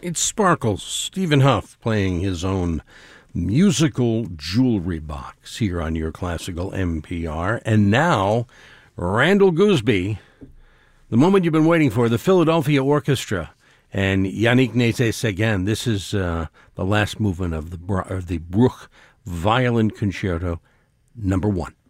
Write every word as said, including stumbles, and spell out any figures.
It's Sparkles, Stephen Huff playing his own musical jewelry box here on your classical N P R. And now, Randall Gooseby, the moment you've been waiting for, the Philadelphia Orchestra and Yannick Nézet-Séguin. This is uh, the last movement of the, of the Bruch Violin Concerto number one.